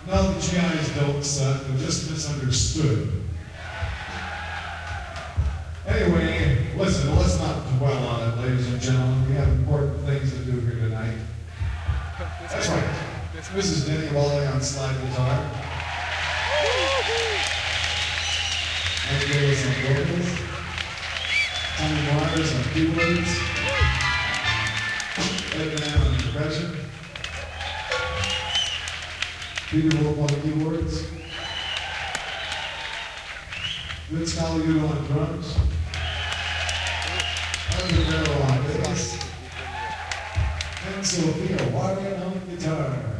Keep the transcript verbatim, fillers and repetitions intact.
No, the G Is don't suck, they're just misunderstood. Anyway, listen, let's not dwell on it, ladies and gentlemen. We have important things to do here tonight. That's right. Missus Denny Wally on slide guitar. And give us some vocals. Tommy Myers on keyboards. Ed Van on percussion. Peter Wolf on keyboards. Vince Caliuto on drums. Andrew Merrill on bass. And Sophia Warren on guitar.